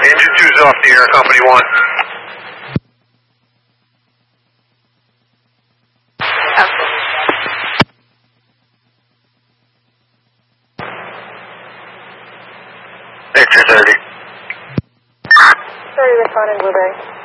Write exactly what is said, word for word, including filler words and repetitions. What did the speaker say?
Engine two's off the air, company one. Victor thirty. thirty responding Blueberry.